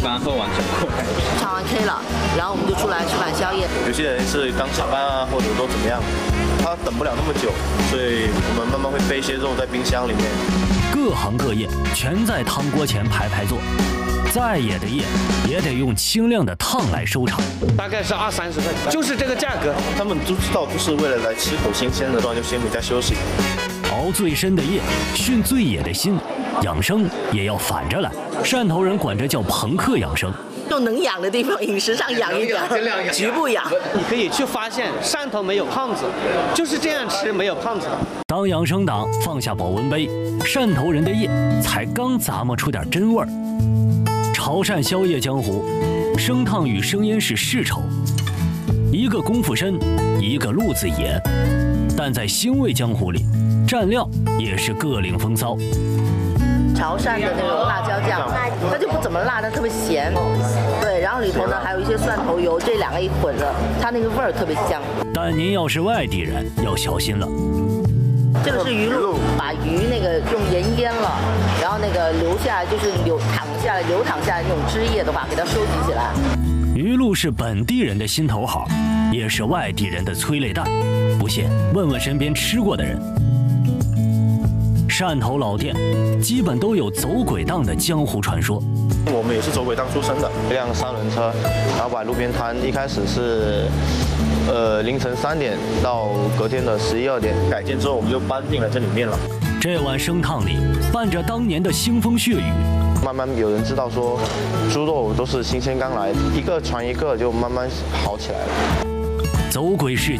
般喝完就过来。 唱完 K 了，然后我们就出来吃饭宵夜。 有些人是刚下班啊，或者说怎么样，他等不了那么久，所以我们慢慢会备一些肉在冰箱里面。 各行各业全在汤锅前排排坐，再野的夜也得用清亮的烫来收场。 大概是20-30块，就是这个价格。 他们都知道，就是为了来吃口新鲜的，不然就先回家休息。 熬最深的夜，训最野的心，养生也要反着来。汕头人管这叫朋克养生。 用能养的地方，饮食上养一养，局部养。 你可以去发现，汕头没有胖子，就是这样吃没有胖子。 当养生党放下保温杯，汕头人的夜才刚咂摸出点真味儿。潮汕宵夜江湖，生烫与生腌是世仇，一个功夫深，一个路子野，但在腥味江湖里，蘸料也是各领风骚。 潮汕的那种辣椒酱，它就不怎么辣，但特别咸。对，然后里头呢还有一些蒜头油，这两个一混了，它那个味儿特别香。 但您要是外地人，要小心了。 这个是鱼露，把鱼那个用盐腌了，然后那个留下来就是流淌下来那种汁液的话，给它收集起来。 鱼露是本地人的心头好，也是外地人的催泪弹。不信，问问身边吃过的人。汕头老店基本都有走鬼档的江湖传说。 我们也是走鬼档出身的，一辆3轮车，然后摆路边摊，一开始是凌晨3点到隔天的11、2点，改建之后我们就搬进了这里面了。 这碗生烫里伴着当年的腥风血雨， 慢慢有人知道说猪肉都是新鲜刚来，一个传一个就慢慢好起来了。 走鬼世